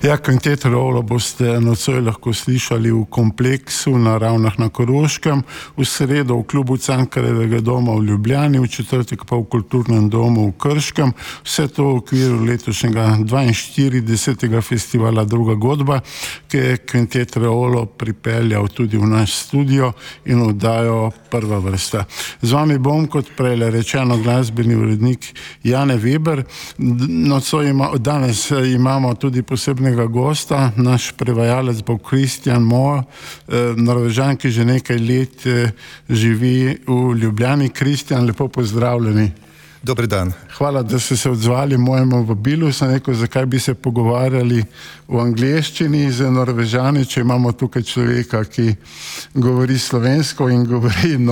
Ja, kvintet Rolo boste nocoj lahko slišali v Kompleksu na Ravnah na Koroškem, v sredo v klubu Cankarjevega doma v Ljubljani, v četrtek pa v Kulturnem domu v Krškem. Vse to v okviru letošnjega 42. festivala Druga godba, ki je kvintet Rolo pripeljal tudi v naš studio in oddajo Prva vrsta. Z vami bom, kot prej rečeno, glasbeni urednik Jane Weber. Danes imamo tudi posebnega gosta, naš prevajalec bo Kristjan Mohr, Norvežan, ki že nekaj let živi v Ljubljani. Kristjan, lepo pozdravljeni. Dober dan. Hvala, da ste se odzvali mojemu vabilu. Sem rekel, zakaj bi se pogovarjali v angleščini z Norvežani, če imamo tukaj človeka, ki govori slovensko in govori